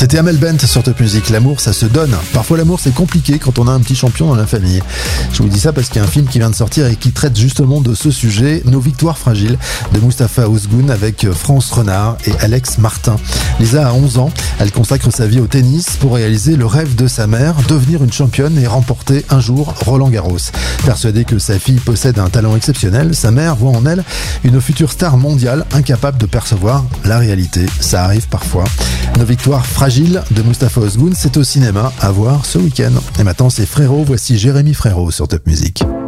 C'était Amel Bent sur Top Music. L'amour, ça se donne. Parfois, l'amour, c'est compliqué quand on a un petit champion dans la famille. Je vous dis ça parce qu'il y a un film qui vient de sortir et qui traite justement de ce sujet, Nos victoires fragiles, de Mustapha Ouzgoun avec France Renard et Alex Martin. Lisa a 11 ans. Elle consacre sa vie au tennis pour réaliser le rêve de sa mère, devenir une championne et remporter un jour Roland-Garros. Persuadée que sa fille possède un talent exceptionnel, sa mère voit en elle une future star mondiale incapable de percevoir la réalité. Ça arrive parfois. Nos victoires fragiles de Mustapha Ouzgoun, c'est au cinéma à voir ce week-end. Et maintenant c'est Frérot, voici Jérémy Frérot sur Top Music.